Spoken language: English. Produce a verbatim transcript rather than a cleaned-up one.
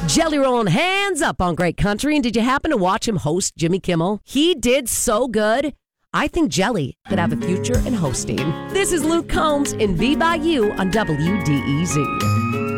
Jelly Roll and hands up on Great Country. And did you happen to watch him host Jimmy Kimmel? He did so good. I think Jelly could have a future in hosting. This is Luke Combs in V by You on W D E Z.